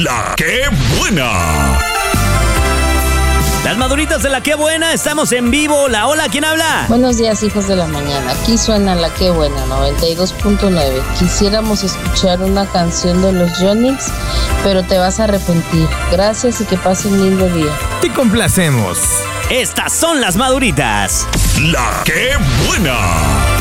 La que buena. Las maduritas de La que buena, estamos en vivo. Hola, ¿quién habla? Buenos días, hijos de la mañana. Aquí suena La que buena, 92.9. Quisiéramos escuchar una canción de los Yonix, pero te vas a arrepentir. Gracias y que pasen un lindo día. Te complacemos. Estas son las maduritas. La que buena.